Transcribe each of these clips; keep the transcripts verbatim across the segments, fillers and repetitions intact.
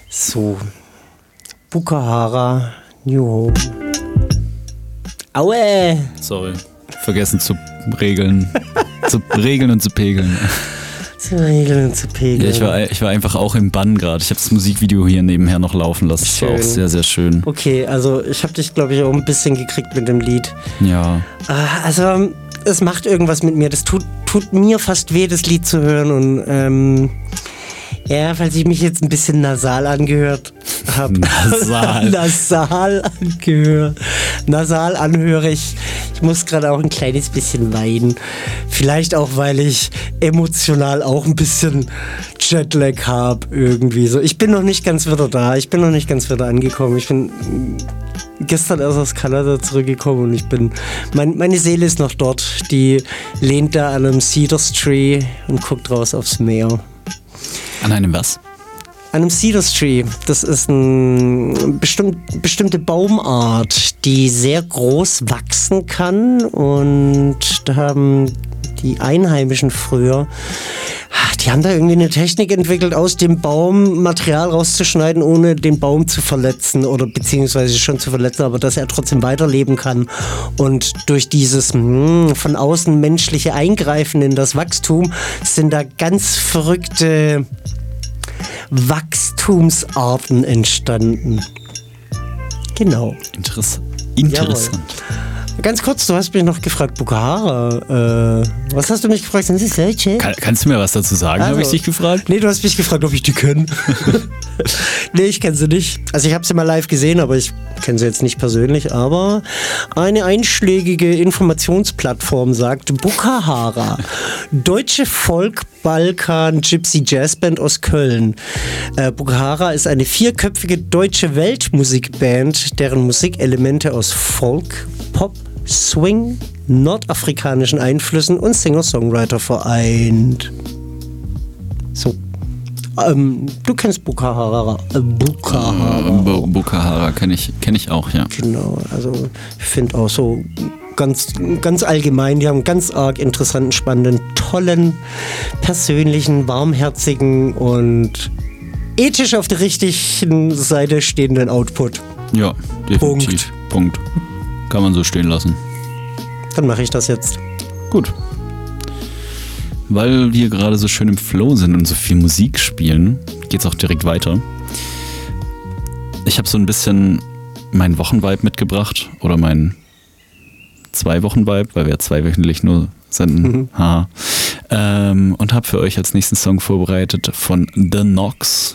So, Bukahara, New Home. Aue! Sorry, vergessen zu regeln. zu regeln und zu pegeln. Zu regeln und zu pegeln. Ja, ich war, ich war einfach auch im Bann gerade. Ich habe das Musikvideo hier nebenher noch laufen lassen. Das war auch sehr, sehr schön. Okay, also ich habe dich, glaube ich, auch ein bisschen gekriegt mit dem Lied. Ja. Also, es macht irgendwas mit mir. Das tut, tut mir fast weh, das Lied zu hören. Und ähm, ja, falls ich mich jetzt ein bisschen nasal angehört habe. Nasal. nasal angehört. Nasal anhöre ich. Ich muss gerade auch ein kleines bisschen weinen. Vielleicht auch, weil ich emotional auch ein bisschen Jetlag habe irgendwie. So, ich bin noch nicht ganz wieder da. Ich bin noch nicht ganz wieder angekommen. Ich bin gestern erst aus Kanada zurückgekommen und ich bin, mein, meine Seele ist noch dort. Die lehnt da an einem Cedars Tree und guckt raus aufs Meer. An einem was? An einem Cedars Tree. Das ist eine bestimmt, bestimmte Baumart, die sehr groß wachsen kann. Und da haben die Einheimischen früher, die haben da irgendwie eine Technik entwickelt, aus dem Baum Material rauszuschneiden, ohne den Baum zu verletzen oder beziehungsweise schon zu verletzen, aber dass er trotzdem weiterleben kann. Und durch dieses mh, von außen menschliche Eingreifen in das Wachstum sind da ganz verrückte Wachstumsarten entstanden. Genau. Interess- Interessant. Jawohl. Ganz kurz, du hast mich noch gefragt, Bukahara, äh, was hast du mich gefragt? Sind das Deutsche? Kann, kannst du mir was dazu sagen, Also, habe ich dich gefragt? Nee, du hast mich gefragt, ob ich die kenne. Nee, ich kenne sie nicht. Also ich habe sie mal live gesehen, aber ich kenne sie jetzt nicht persönlich. Aber eine einschlägige Informationsplattform sagt, Bukahara, deutsche Folk-Balkan-Gypsy-Jazzband aus Köln. Äh, Bukahara ist eine vierköpfige deutsche Weltmusikband, deren Musikelemente aus Folk, Pop, Swing, nordafrikanischen Einflüssen und Singer-Songwriter vereint. So. Ähm, du kennst Bukahara. Äh, Bukahara. Bu- Bukahara kenne ich, kenn ich auch, ja. Genau, also ich finde auch so ganz, ganz allgemein, die haben einen ganz arg interessanten, spannenden, tollen, persönlichen, warmherzigen und ethisch auf der richtigen Seite stehenden Output. Ja, definitiv. Punkt. Punkt. Kann man so stehen lassen. Dann mache ich das jetzt. Gut. Weil wir gerade so schön im Flow sind und so viel Musik spielen, geht's auch direkt weiter. Ich habe so ein bisschen meinen Wochenvibe mitgebracht oder meinen Zwei-Wochen-Vibe, weil wir ja zweiwöchentlich nur senden. Mhm. Haha. Ähm, und habe für euch als nächsten Song vorbereitet von The Knox.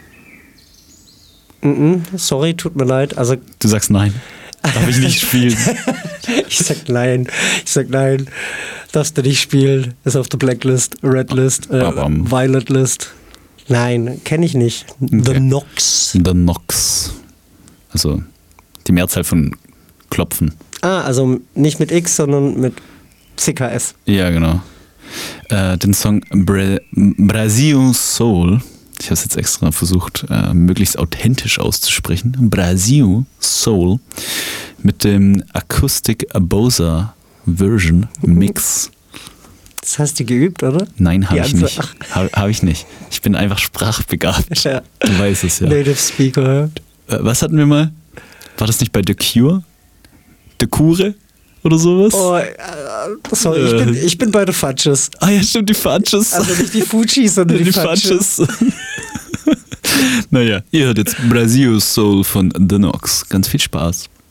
Mhm, sorry, tut mir leid. Also du sagst nein. Darf ich nicht spielen? Ich sag nein. Ich sag nein. Darfst du nicht spielen. Ist auf der Blacklist, Redlist, äh, Violet List. Nein, kenne ich nicht. Okay. The Knox. The Knox. Also die Mehrzahl von Klopfen. Ah, also nicht mit X, sondern mit C K S. Ja, genau. Äh, den Song Bra- Brazil Soul. Ich habe es jetzt extra versucht, äh, möglichst authentisch auszusprechen. Brazil Soul mit dem Acoustic Bosa Version Mix. Das hast du geübt, oder? Nein, habe ich nicht. Habe hab ich nicht. Ich bin einfach sprachbegabt. Ja. Du weißt es ja. Native Speaker. Äh, was hatten wir mal? War das nicht bei The Cure? The Cure? Oder sowas? Oh, äh, sorry, äh. ich, bin, ich bin bei The Fudges. Ah ja, stimmt, die Fudges. Also nicht die Fujis, sondern die, die Fudges. Fudges. Naja, ihr hört jetzt Brazil Soul von The Knox. Ganz viel Spaß.